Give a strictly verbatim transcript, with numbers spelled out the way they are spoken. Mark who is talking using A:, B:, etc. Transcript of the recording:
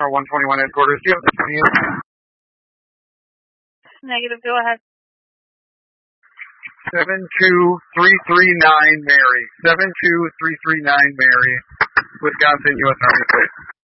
A: Our one twenty-one headquarters. Do you have the twentieth?
B: Negative, go ahead.
A: seven two three three nine Mary. seven two three three nine Mary. Wisconsin, U S Army State.